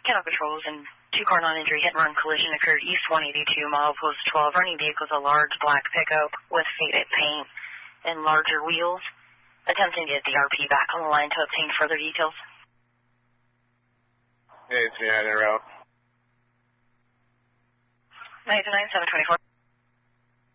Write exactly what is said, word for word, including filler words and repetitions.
Kennel Patrols and two-car non-injury hit-and-run collision occurred east one eighty-two, milepost twelve. Running vehicle is a large black pickup with faded paint and larger wheels. Attempting to get the R P back on the line to obtain further details. Hey, it's me, I route. nine nine seven twenty-four.